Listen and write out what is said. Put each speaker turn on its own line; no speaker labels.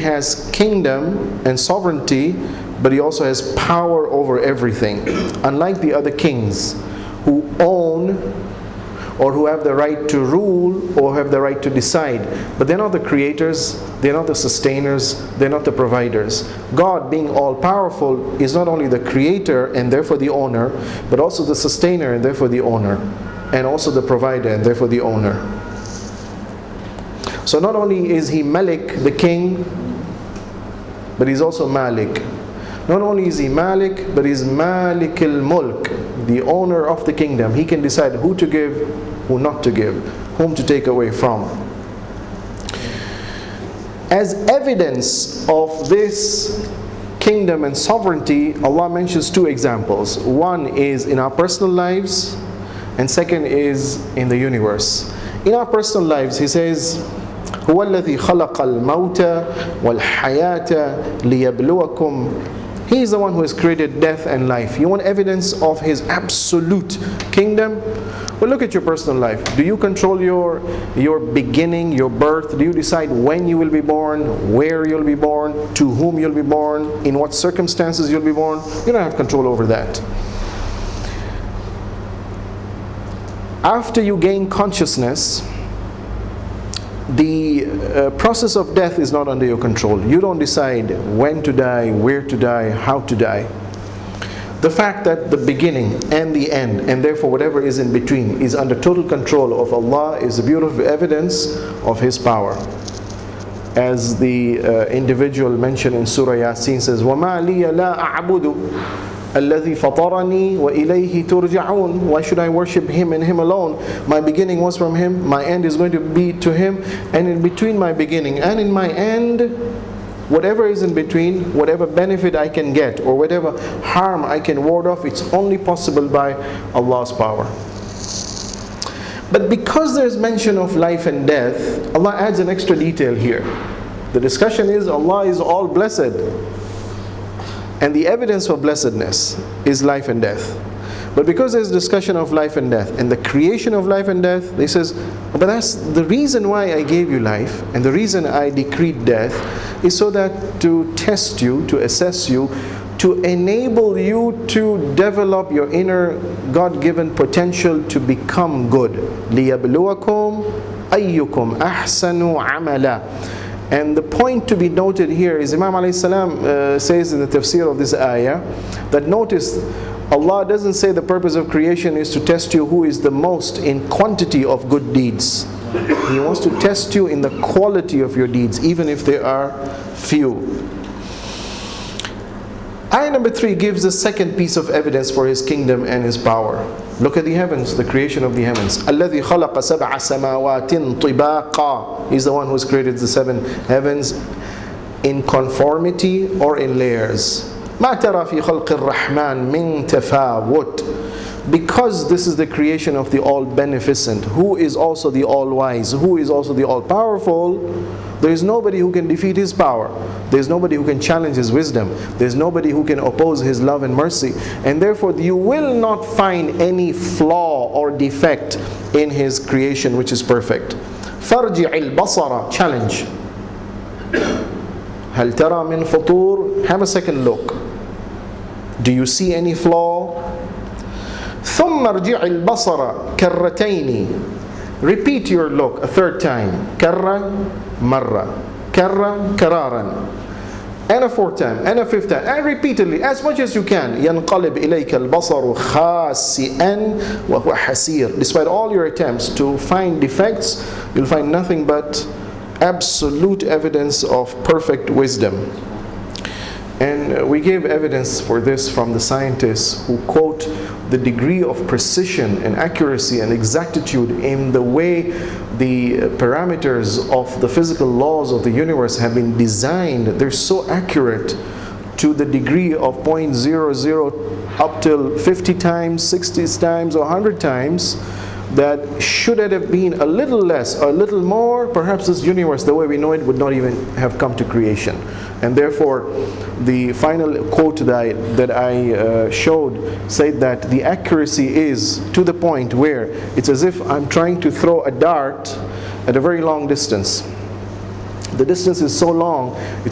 has kingdom and sovereignty, but He also has power over everything. Unlike the other kings who own or who have the right to rule or have the right to decide, but they're not the creators, they're not the sustainers, they're not the providers. God, being all-powerful, is not only the creator and therefore the owner, but also the sustainer and therefore the owner, and also the provider and therefore the owner. So not only is He Malik, the king, but He's also Malik. Not only is He Malik, but He's Malik al-Mulk, the owner of the kingdom. He can decide who to give, who not to give, whom to take away from. As evidence of this kingdom and sovereignty, Allah mentions two examples. One is in our personal lives, and second is in the universe. In our personal lives, He says, هو الذي خلق الموت والحياة ليبلوكم. He is the one who has created death and life. You want evidence of His absolute kingdom? Well, look at your personal life. Do you control your beginning, your birth? Do you decide when you will be born, where you'll be born, to whom you'll be born, in what circumstances you'll be born? You don't have control over that. After you gain consciousness, the process of death is not under your control. You don't decide when to die, where to die, how to die. The fact that the beginning and the end, and therefore whatever is in between, is under total control of Allah is a beautiful evidence of His power. As the individual mentioned in Surah Yasin says, وَمَا لِيَ لَا أَعْبُدُ الَّذِي فَطَرَنِي وَإِلَيْهِ تُرْجَعُونَ. Why should I worship Him and Him alone? My beginning was from Him, my end is going to be to Him, and in between my beginning and in my end, whatever is in between, whatever benefit I can get or whatever harm I can ward off, it's only possible by Allah's power. But because there's mention of life and death, Allah adds an extra detail here. The discussion is Allah is all blessed, and the evidence for blessedness is life and death. But because there's discussion of life and death and the creation of life and death, they says, but that's the reason why I gave you life and the reason I decreed death is so that to test you, to assess you, to enable you to develop your inner God-given potential to become good. لِيَبْلُوَكُمْ أَيُّكُمْ أَحْسَنُ عَمَلًا. And the point to be noted here is Imam alayhi salam says in the tafsir of this ayah that notice Allah doesn't say the purpose of creation is to test you who is the most in quantity of good deeds. He wants to test you in the quality of your deeds, even if they are few. Ayah number 3 gives the second piece of evidence for His kingdom and His power. Look at the heavens, the creation of the heavens. الَّذِي خَلَقَ سَبْعَ سَمَاوَاتٍ طِبَاقًا. He's the one who has created the 7 heavens in conformity or in layers. مَا تَرَى فِي خَلْقِ الرَّحْمَنِ مِنْ تَفَاوُتٍ. Because this is the creation of the All-Beneficent, who is also the All-Wise, who is also the All-Powerful, there is nobody who can defeat His power. There is nobody who can challenge His wisdom. There is nobody who can oppose His love and mercy. And therefore you will not find any flaw or defect in His creation which is perfect. فَارْجِعِ الْبَصَرَ. Challenge. هَلْ تَرَى مِنْ فُطُورٍ. Have a second look. Do you see any flaw? ثُمَّ ارْجِعِ الْبَصَرَ كَرَّتَيْنِ. Repeat your look a third time. Karra, marra. Karra, kararan. And a fourth time, and a fifth time, and repeatedly, as much as you can. يَنْقَلِبْ إِلَيْكَ الْبَصَرُ خَاسِئًا وَهُوَ حَسِيرٌ. Despite all your attempts to find defects, you'll find nothing but absolute evidence of perfect wisdom. And we gave evidence for this from the scientists who quote the degree of precision and accuracy and exactitude in the way the parameters of the physical laws of the universe have been designed. They're so accurate to the degree of 0.00 up till 50 times, 60 times, or 100 times, that should it have been a little less or a little more, perhaps this universe, the way we know it, would not even have come to creation. And therefore, the final quote that I showed said that the accuracy is to the point where it's as if I'm trying to throw a dart at a very long distance. The distance is so long,